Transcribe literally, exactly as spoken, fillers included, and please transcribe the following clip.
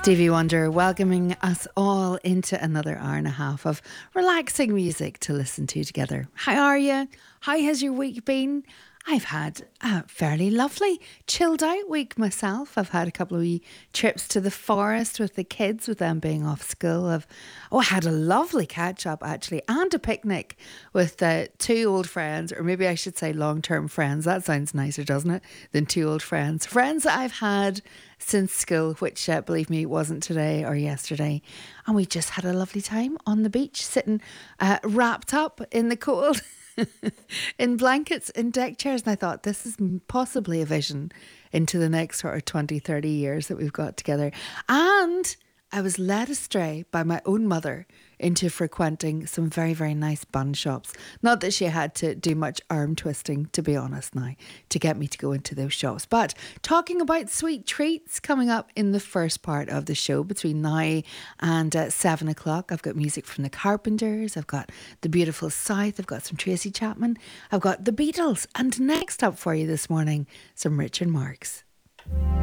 Stevie Wonder welcoming us all into another hour and a half of relaxing music to listen to together. How are you? How has your week been? I've had a fairly lovely, chilled out week myself. I've had a couple of wee trips to the forest with the kids, with them being off school. I've oh, I had a lovely catch up actually, and a picnic with uh, two old friends, or maybe I should say long term friends. That sounds nicer, doesn't it? Than two old friends. Friends that I've had since school, which uh, believe me, wasn't today or yesterday. And we just had a lovely time on the beach, sitting uh, wrapped up in the cold. in blankets, in deck chairs. And I thought, this is possibly a vision into the next sort of twenty, thirty years that we've got together. And I was led astray by my own mother into frequenting some very, very nice bun shops. Not that she had to do much arm twisting, to be honest now, to get me to go into those shops. But talking about sweet treats coming up in the first part of the show between now and uh, seven o'clock. I've got music from the Carpenters. I've got the Beautiful South. I've got some Tracy Chapman. I've got the Beatles. And next up for you this morning, some Richard Marx.